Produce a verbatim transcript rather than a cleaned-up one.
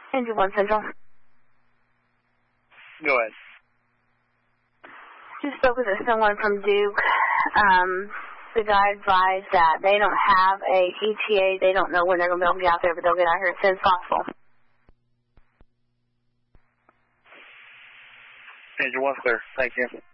Engine one Central. Go ahead. Just spoke with someone from Duke. Um, the guy advised that they don't have a E T A. They don't know when they're going to be able to get out there, but they'll get out here as soon as possible. Engine one clear. Thank you.